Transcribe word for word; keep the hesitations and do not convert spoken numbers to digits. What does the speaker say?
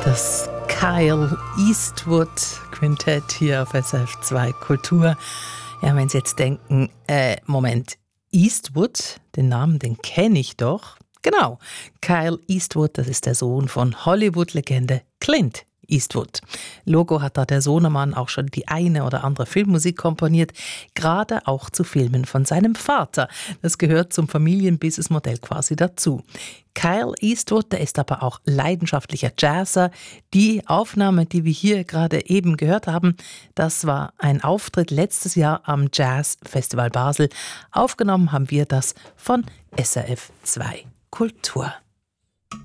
Das Kyle Eastwood Quintett hier auf S R F zwei Kultur. Ja, wenn Sie jetzt denken, äh, Moment, Eastwood, den Namen, den kenne ich doch. Genau, Kyle Eastwood, das ist der Sohn von Hollywood-Legende Clint Eastwood. Logo hat da der Sohnemann auch schon die eine oder andere Filmmusik komponiert, gerade auch zu Filmen von seinem Vater. Das gehört zum Familienbusinessmodell quasi dazu. Kyle Eastwood, der ist aber auch leidenschaftlicher Jazzer. Die Aufnahme, die wir hier gerade eben gehört haben, das war ein Auftritt letztes Jahr am Jazz Festival Basel. Aufgenommen haben wir das von S R F zwei Kultur.